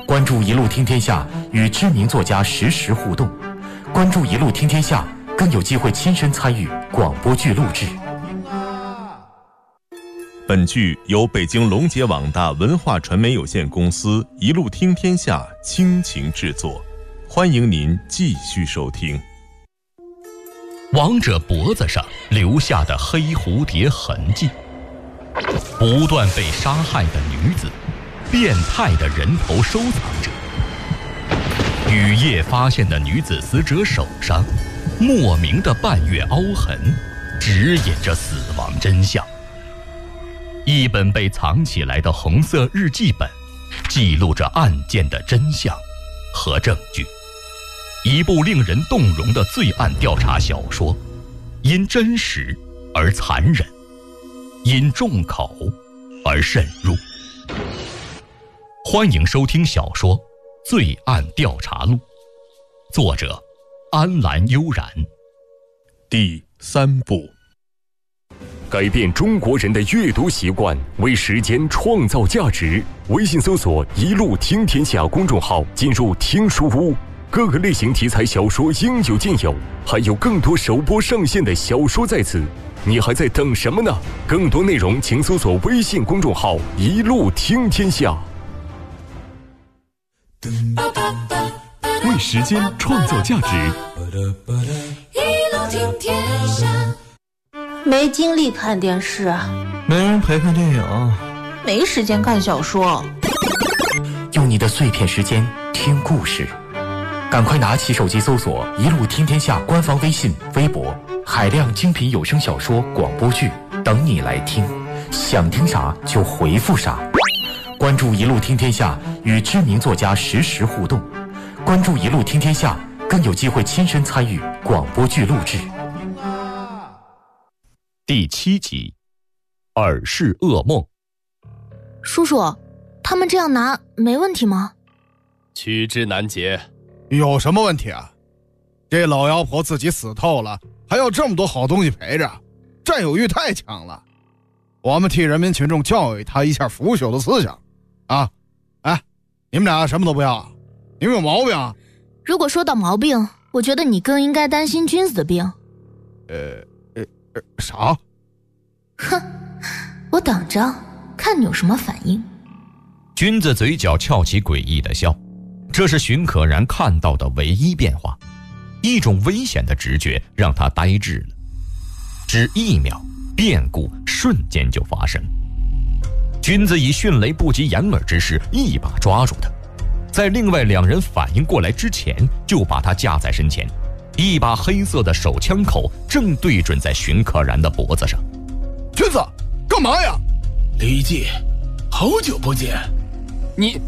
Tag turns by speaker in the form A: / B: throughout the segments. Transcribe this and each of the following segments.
A: 关注一路听天下，与知名作家实时互动。关注一路听天下，更有机会亲身参与广播剧录制。
B: 本剧由北京龙杰网大文化传媒有限公司一路听天下倾情制作，欢迎您继续收听。
C: 亡者脖子上留下的黑蝴蝶痕迹，不断被杀害的女子，变态的人头收藏者，雨夜发现的女子死者手上莫名的半月凹痕，指引着死亡真相。一本被藏起来的红色日记本，记录着案件的真相和证据。一部令人动容的罪案调查小说，因真实而残忍，因重口而深入。欢迎收听小说《罪案调查录》，作者安澜悠然。
B: 第3部。
D: 改变中国人的阅读习惯，为时间创造价值。微信搜索“一路听天下”公众号，进入听书屋，各个类型题材小说应有尽有，还有更多首播上线的小说在此，你还在等什么呢？更多内容请搜索微信公众号“一路听天下”。
E: 为时间创造价值，
F: 一路听天下。
G: 没精力看电视，
H: 没人陪看电影，
G: 没时间看小说。
A: 用你的碎片时间听故事，赶快拿起手机搜索“一路听天下”官方微信、微博，海量精品有声小说、广播剧等你来听，想听啥就回复啥。关注“一路听天下”，与知名作家实时互动。关注“一路听天下”，更有机会亲身参与广播剧录制。
C: 第7集，耳饰噩梦。
I: 叔叔，他们这样拿没问题吗？
J: 取之难解。
K: 有什么问题啊？这老妖婆自己死透了，还要这么多好东西陪着，占有欲太强了。我们替人民群众教育他一下腐朽的思想啊！哎，你们俩什么都不要，你们有毛病啊！
I: 如果说到毛病，我觉得你更应该担心君子的病。
K: 啥？
I: 哼，我等着看你有什么反应。
C: 君子嘴角翘起诡异的笑，这是荀可然看到的唯一变化。一种危险的直觉让他呆滞了。只1秒，变故瞬间就发生。君子以迅雷不及掩耳之势一把抓住他，在另外2人反应过来之前，就把他架在身前。一把黑色的手枪口正对准在荀可然的脖子上。
K: 君子，干嘛呀？
H: 李记，好久不见。
J: 你，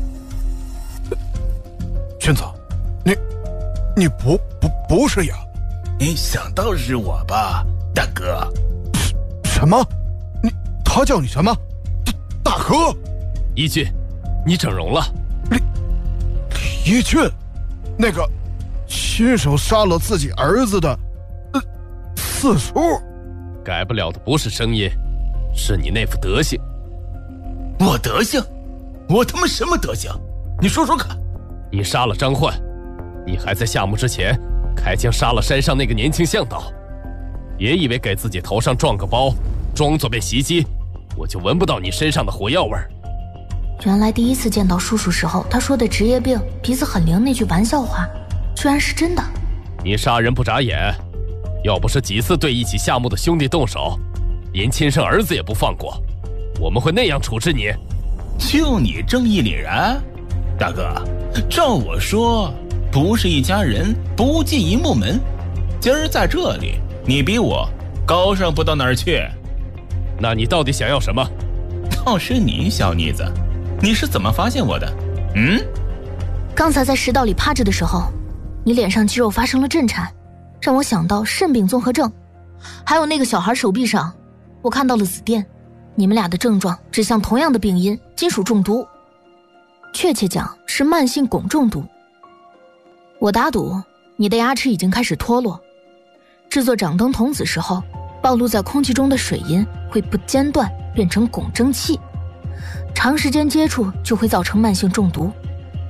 K: 君子，你不是呀？
H: 你想到是我吧，大哥？
K: 什么？他叫你什么？大哥？
J: 一俊，你整容了？
K: 李一俊，那个亲手杀了自己儿子的四叔。
J: 改不了的不是声音，是你那副德行。
H: 我德行？我他妈什么德行？你说说看。
J: 你杀了张焕，你还在夏目之前开枪杀了山上那个年轻向导。别以为给自己头上撞个包，装作被袭击，我就闻不到你身上的火药味儿。
I: 原来第一次见到叔叔时候，他说的职业病鼻子很灵那句玩笑话居然是真的。
J: 你杀人不眨眼，要不是几次对一起夏目的兄弟动手，连亲生儿子也不放过，我们会那样处置你？
H: 就你正义凛然？大哥，照我说，不是一家人不进一木门。今儿在这里，你比我高尚不到哪儿去。
J: 那你到底想要什么？
H: 倒是你小妮子，你是怎么发现我的？
I: 刚才在食道里趴着的时候，你脸上肌肉发生了震颤，让我想到肾病综合症。还有那个小孩手臂上，我看到了紫癜。你们俩的症状指向同样的病因，金属中毒，确切讲是慢性汞中毒。我打赌你的牙齿已经开始脱落，制作掌灯童子时候暴露在空气中的水银会不间断变成汞蒸气，长时间接触就会造成慢性中毒。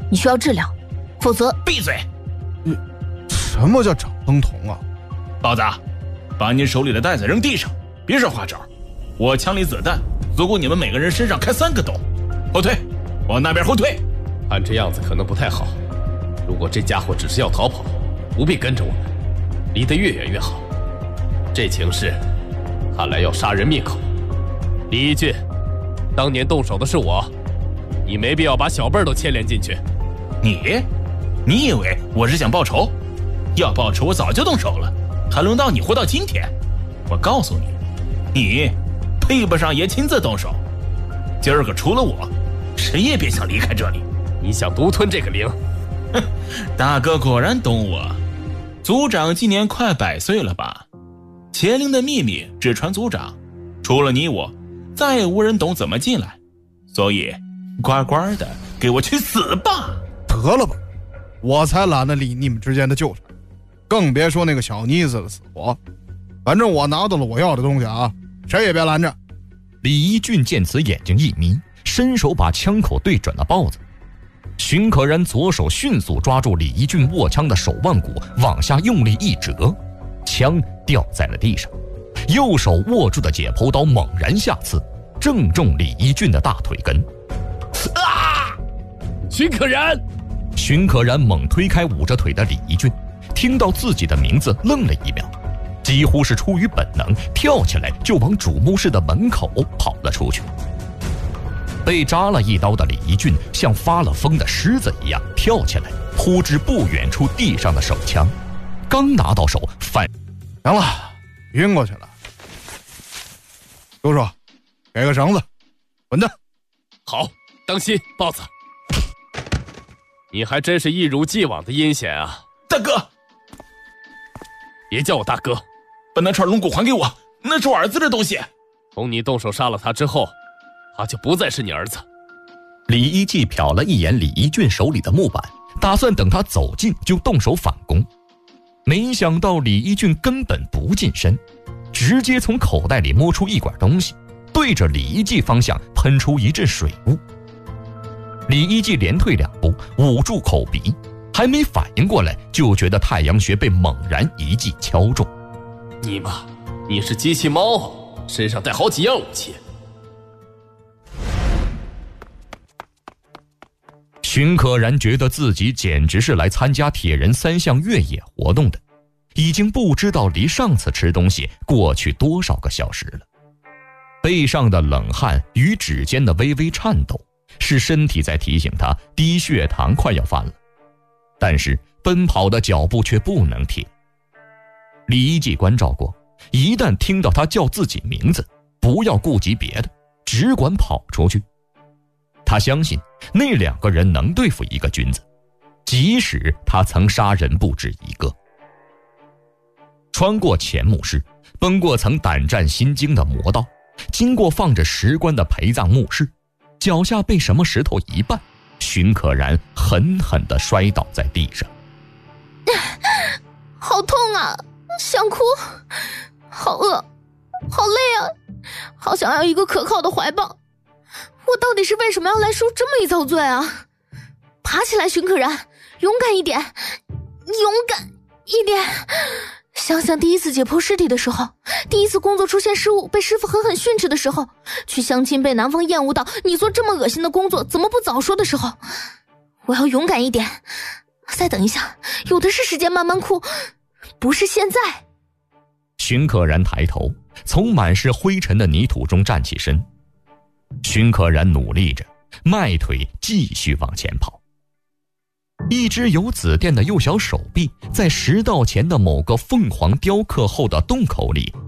I: 你需要治疗，否则……
H: 闭嘴！
K: 什么叫长灯筒啊？
H: 包子，把你手里的袋子扔地上，别耍花招。我枪里子弹足够你们每个人身上开3个洞。后退，往那边后退。
J: 看这样子可能不太好。如果这家伙只是要逃跑，不必跟着我们，离得越远越好。这情势，看来要杀人灭口。李一俊，当年动手的是我，你没必要把小辈儿都牵连进去。
H: 你以为我是想报仇？要报仇我早就动手了，还轮到你活到今天？我告诉你，你配不上爷亲自动手。今儿个除了我，谁也别想离开这里。
J: 你想独吞这个灵？
H: 哼，大哥果然懂我。族长今年快100岁了吧？乾陵的秘密只传族长，除了你我，再也无人懂怎么进来。所以乖乖的给我去死吧！
K: 得了吧，我才懒得理你们之间的纠缠，更别说那个小妮子的死活。反正我拿到了我要的东西啊，谁也别拦着。
C: 李一俊见此眼睛一眯，伸手把枪口对准了豹子。荀可然左手迅速抓住李一俊握枪的手腕骨，往下用力一折，枪掉在了地上。右手握住的解剖刀猛然下刺，正中李一俊的大腿根。
J: 荀可然！
C: 荀可然猛推开捂着腿的李一俊，听到自己的名字愣了一秒，几乎是出于本能，跳起来就往主墓室的门口跑了出去。被扎了一刀的李一俊像发了疯的狮子一样跳起来，扑至不远处地上的手枪，刚拿到手反
K: 行了，晕过去了。叔叔，给个绳子，滚蛋！
J: 好，当心，豹子。你还真是一如既往的阴险啊！
H: 大哥，
J: 别叫我大哥，
H: 把那串龙骨还给我，那是我儿子的东西。
J: 从你动手杀了他之后，他就不再是你儿子。
C: 李一季瞟了一眼李一俊手里的木板，打算等他走近就动手反攻。没想到李一俊根本不近身，直接从口袋里摸出一管东西，对着李一季方向喷出一阵水雾。李一季连退2步，捂住口鼻，还没反应过来，就觉得太阳穴被猛然一记敲中。
J: 你妈，你是机器猫，身上带好几样武器。
C: 荀可然觉得自己简直是来参加铁人3项越野活动的，已经不知道离上次吃东西过去多少个小时了。背上的冷汗与指尖的微微颤抖，是身体在提醒他低血糖快要犯了，但是奔跑的脚步却不能停。李一季关照过，一旦听到他叫自己名字，不要顾及别的，只管跑出去。他相信那2个人能对付一个君子，即使他曾杀人不止一个。穿过前墓室，奔过曾胆战心惊的魔道，经过放着石棺的陪葬墓室，脚下被什么石头一绊，荀可然狠狠地摔倒在地上。
I: 好痛啊，想哭，好饿，好累啊，好想要一个可靠的怀抱。我到底是为什么要来受这么一遭罪啊？爬起来，荀可然，勇敢一点，勇敢一点。想想第一次解剖尸体的时候，第一次工作出现失误被师傅狠狠训斥的时候，去相亲被南方厌恶到你做这么恶心的工作怎么不早说的时候，我要勇敢一点。再等一下，有的是时间慢慢哭，不是现在。
C: 荀可然抬头，从满是灰尘的泥土中站起身。荀可然努力着，迈腿继续往前跑。一只有紫电的幼小手臂在石道前的某个凤凰雕刻后的洞口里